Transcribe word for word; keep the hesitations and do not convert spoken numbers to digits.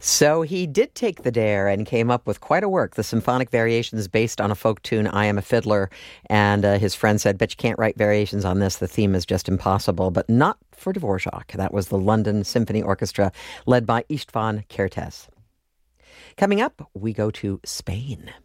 So he did take the dare and came up with quite a work, the symphonic variations based on a folk tune, I Am a Fiddler. And uh, his friend said, bet you can't write variations on this. The theme is just impossible. But not for Dvorak. That was the London Symphony Orchestra led by István Kertész. Coming up, we go to Spain.